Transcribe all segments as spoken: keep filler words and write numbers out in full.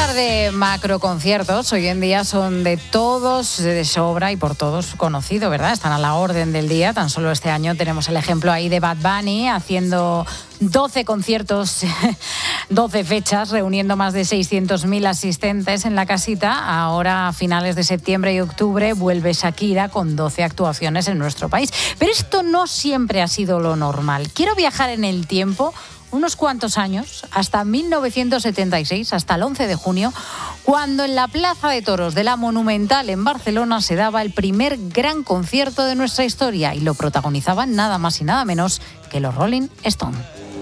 hablar de macroconciertos. Hoy en día son de todos de sobra y por todos conocido, ¿verdad? Están a la orden del día. Tan solo este año tenemos el ejemplo ahí de Bad Bunny haciendo doce conciertos, doce fechas, reuniendo más de seiscientos mil asistentes en la casita. Ahora, a finales de septiembre y octubre, vuelve Shakira con doce actuaciones en nuestro país. Pero esto no siempre ha sido lo normal. Quiero viajar en el tiempo unos cuantos años, hasta mil novecientos setenta y seis, hasta el once de junio, cuando en la Plaza de Toros de la Monumental en Barcelona se daba el primer gran concierto de nuestra historia y lo protagonizaban nada más y nada menos que los Rolling Stones.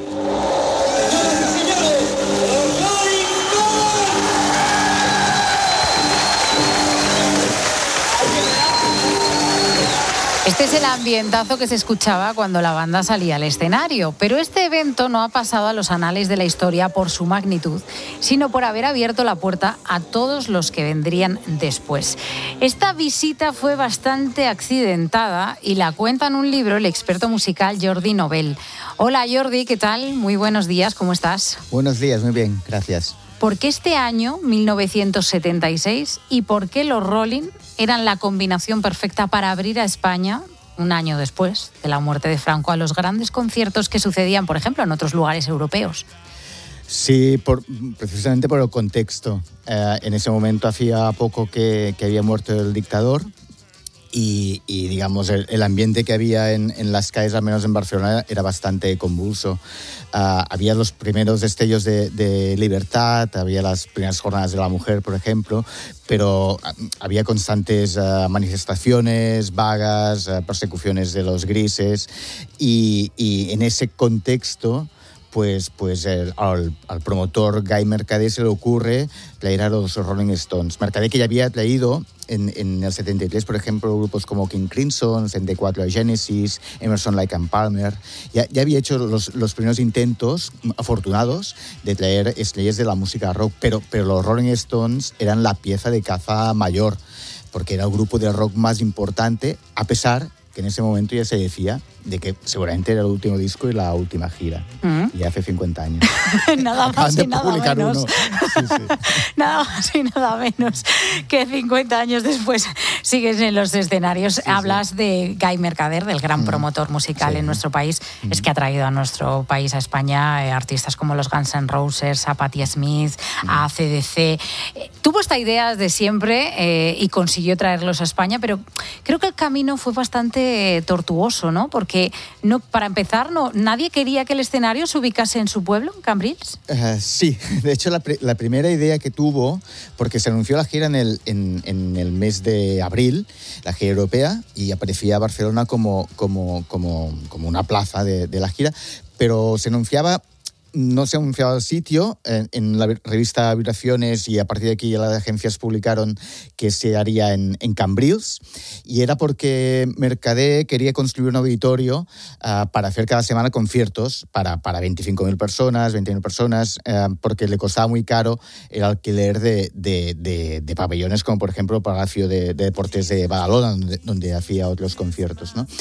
Este es el ambientazo que se escuchaba cuando la banda salía al escenario, pero este evento no ha pasado a los anales de la historia por su magnitud, sino por haber abierto la puerta a todos los que vendrían después. Esta visita fue bastante accidentada y la cuenta en un libro el experto musical Jordi Novell. Hola Jordi, ¿qué tal? Muy buenos días, ¿cómo estás? Buenos días, muy bien, gracias. ¿Por qué este año, mil novecientos setenta y seis, y por qué los Rolling eran la combinación perfecta para abrir a España, un año después de la muerte de Franco, a los grandes conciertos que sucedían, por ejemplo, en otros lugares europeos? Sí, por, precisamente por el contexto. Eh, en ese momento hacía poco que, que había muerto el dictador y, y digamos, el, el ambiente que había en, en las calles, al menos en Barcelona, era bastante convulso. Uh, había los primeros destellos de, de libertad, había las primeras jornadas de la mujer, por ejemplo, pero uh, había constantes uh, manifestaciones, vagas, uh, persecuciones de los grises y, y en ese contexto pues, pues el, al, al promotor Guy Mercader se le ocurre traer a los Rolling Stones. Mercader, que ya había traído en, en el setenta y tres, por ejemplo, grupos como King Crimson, setenta y cuatro Genesis, Emerson, Lake and Palmer. Ya, ya había hecho los, los primeros intentos afortunados de traer estrellas de la música rock, pero, pero los Rolling Stones eran la pieza de caza mayor, porque era el grupo de rock más importante, a pesar que en ese momento ya se decía de que seguramente era el último disco y la última gira. Mm. Y hace cincuenta años. Nada más y nada menos. Uno. Sí, sí. Nada más y nada menos que cincuenta años después sigues en los escenarios. Sí, Hablas sí. de Guy Mercader, del gran mm. promotor musical sí. en nuestro país. Mm. Es que ha traído a nuestro país, a España, eh, artistas como los Guns N' Roses, a Patti Smith, mm. a A C D C. Eh, tuvo esta idea desde siempre eh, y consiguió traerlos a España, pero creo que el camino fue bastante tortuoso, ¿no? Porque no, para empezar, no, nadie quería que el escenario se ubicase en su pueblo, en Cambrils. Uh, sí, de hecho la, la primera idea que tuvo, porque se anunció la gira en el, en, en el mes de abril, la gira europea, y aparecía Barcelona como, como, como, como una plaza de, de la gira, pero se anunciaba... No se anunciaba el sitio, en, en la revista Vibraciones, y a partir de aquí las agencias publicaron que se haría en, en Cambrils, y era porque Mercader quería construir un auditorio uh, para hacer cada semana conciertos para, para veinticinco mil personas, veinte mil personas, uh, porque le costaba muy caro el alquiler de, de, de, de pabellones, como por ejemplo el Palacio de, de Deportes de Badalona, donde, donde hacía otros conciertos, ¿no?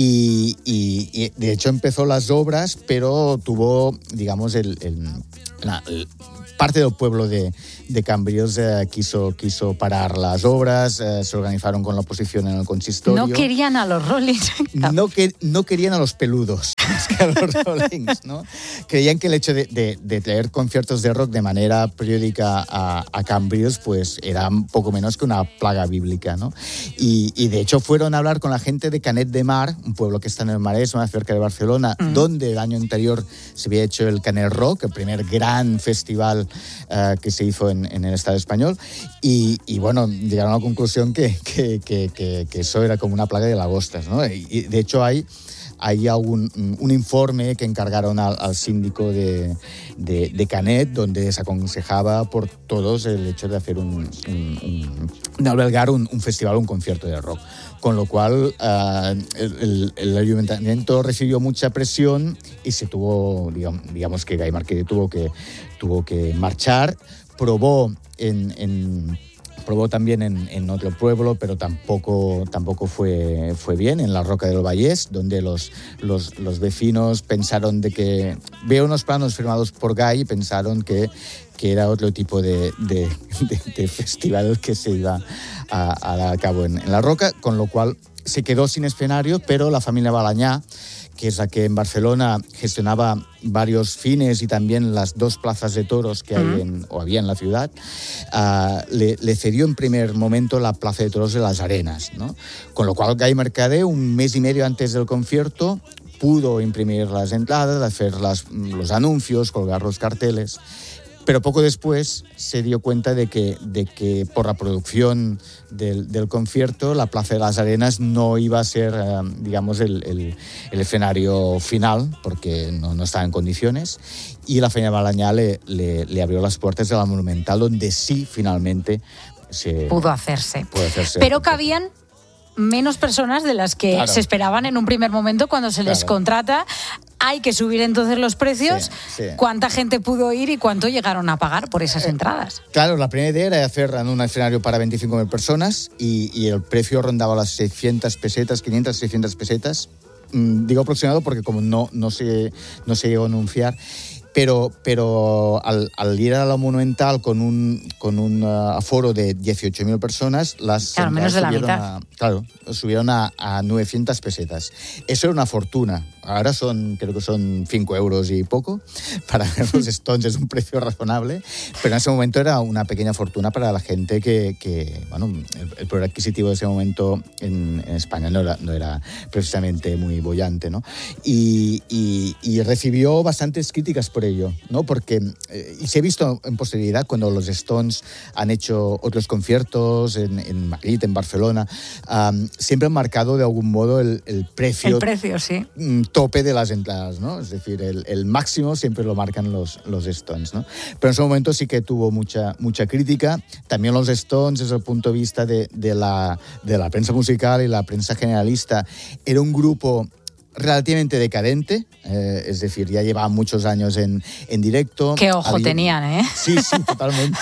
Y, y, y de hecho empezó las obras, pero tuvo, digamos, El, el, la, el, parte del pueblo de, de Cambrils eh, quiso, quiso parar las obras, eh, se organizaron con la oposición en el consistorio. No querían a los Rollings. No, que, no querían a los peludos, más que a los Rollings, ¿no? Creían que el hecho de, de, de traer conciertos de rock de manera periódica a, a Cambrils pues era poco menos que una plaga bíblica, ¿no? Y, y de hecho fueron a hablar con la gente de Canet de Mar, un pueblo que está en el Maresme, cerca de Barcelona, mm. donde el año anterior se había hecho el Canet Rock, el primer gran festival Uh, que se hizo en, en el Estado español, y, y bueno, llegaron a la conclusión que, que, que, que, que eso era como una plaga de lagostas, ¿no? Y, y de hecho hay, hay un, un informe que encargaron al, al síndico de, de, de Canet, donde se aconsejaba por todos el hecho de hacer un, un, un de albergar un, un festival, un concierto de rock. Con lo cual uh, el, el ayuntamiento recibió mucha presión y se tuvo, digamos, digamos que Guy Mercader tuvo que, tuvo que marchar. Probó en, en probó también en, en otro pueblo, pero tampoco, tampoco fue, fue bien, en la Roca del Vallès, donde los, los, los vecinos pensaron de que... Veo unos planos firmados por Guy y pensaron que, que era otro tipo de, de, de, de festival que se iba a, a dar a cabo en, en la Roca, con lo cual se quedó sin escenario, pero la familia Balañá, que es la que en Barcelona gestionaba varios fines y también las dos plazas de toros que hay en, o había en la ciudad, uh, le, le cedió en primer momento la plaza de toros de las Arenas, ¿no? Con lo cual Guy Mercader, un mes y medio antes del concierto, pudo imprimir las entradas, hacer las, los anuncios, colgar los carteles. Pero poco después se dio cuenta de que, de que por la producción del, del concierto, la Plaza de las Arenas no iba a ser, eh, digamos, el, el, el escenario final, porque no, no estaba en condiciones. Y la familia Balañá le, le, le abrió las puertas de la Monumental, donde sí, finalmente, se pudo hacerse. Pudo hacerse Pero cabían menos personas de las que claro. se esperaban en un primer momento cuando se les claro. contrata. Hay que subir entonces los precios. Sí, sí. ¿Cuánta gente pudo ir y cuánto llegaron a pagar por esas entradas? Claro, la primera idea era hacer un escenario para veinticinco mil personas y, y el precio rondaba las seiscientas pesetas, quinientas, seiscientas pesetas. Mm, digo aproximado porque como no, no, se, no se llegó a anunciar. Pero, pero al, al ir a la Monumental con un, con un uh, aforo de dieciocho mil personas, las claro, menos de la mitad. A, claro, subieron a, a novecientas pesetas. Eso era una fortuna. Ahora son, creo que son cinco euros y poco. Para ver los Stones es un precio razonable, pero en ese momento era una pequeña fortuna para la gente que, que bueno, el, el poder adquisitivo de ese momento en, en España no era, no era precisamente muy boyante, ¿no? Y, y, y recibió bastantes críticas por ello, ¿no? Porque, eh, y se ha visto en posterioridad cuando los Stones han hecho otros conciertos en, en Madrid, en Barcelona, um, siempre han marcado de algún modo el, el precio. El precio, sí. Tope de las entradas, ¿no? Es decir, el, el máximo siempre lo marcan los, los Stones, ¿no? Pero en ese momento sí que tuvo mucha, mucha crítica. También los Stones, desde el punto de vista de, de, la, de la prensa musical y la prensa generalista, era un grupo relativamente decadente, eh, es decir, ya llevaban muchos años en, en directo. Qué ojo Había... tenían, ¿eh? Sí, sí, totalmente.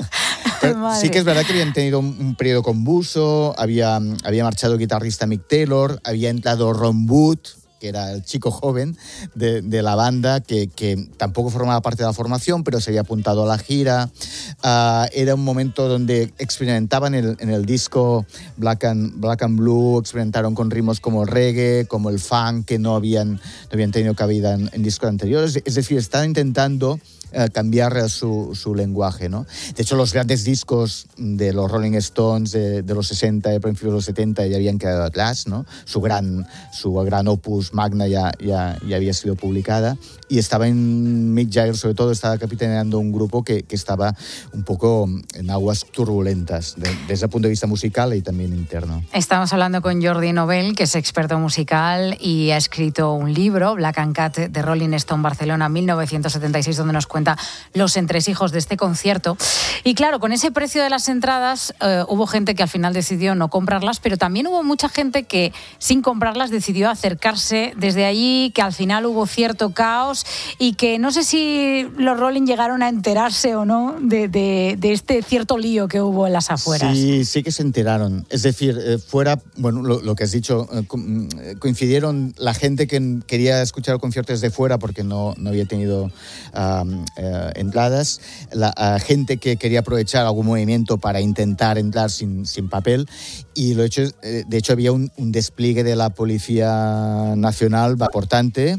Pero sí que es verdad que habían tenido un, un periodo convulso, había, había marchado el guitarrista Mick Taylor, había entrado Ron Wood, que era el chico joven de, de la banda, que, que tampoco formaba parte de la formación, pero se había apuntado a la gira. Uh, era un momento donde experimentaban en el, en el disco Black and, Black and Blue, experimentaron con ritmos como el reggae, como el funk, que no habían, no habían tenido cabida en, en discos anteriores. Es decir, estaban intentando Uh, cambiar su, su lenguaje, ¿no? De hecho, los grandes discos de los Rolling Stones de, de los sesenta y principios de los setenta ya habían quedado atrás, ¿no? Su gran, su gran opus magna ya, ya, ya había sido publicada y estaba en Mick Jagger, sobre todo, estaba capitaneando un grupo que, que estaba un poco en aguas turbulentas de, desde el punto de vista musical y también interno. Estamos hablando con Jordi Novell, que es experto musical y ha escrito un libro, Black and Cat, de Rolling Stone Barcelona mil novecientos setenta y seis, donde nos cuenta los entresijos de este concierto. Y claro, con ese precio de las entradas eh, hubo gente que al final decidió no comprarlas, pero también hubo mucha gente que sin comprarlas decidió acercarse desde allí, que al final hubo cierto caos y que no sé si los Rolling llegaron a enterarse o no de, de, de este cierto lío que hubo en las afueras. Sí, sí que se enteraron. Es decir, eh, fuera, bueno, lo, lo que has dicho, eh, coincidieron la gente que quería escuchar el concierto desde fuera porque no, no había tenido um, eh, entradas, la uh, gente que quería aprovechar algún movimiento para intentar entrar sin, sin papel, y lo hecho, eh, de hecho había un, un despliegue de la Policía Nacional importante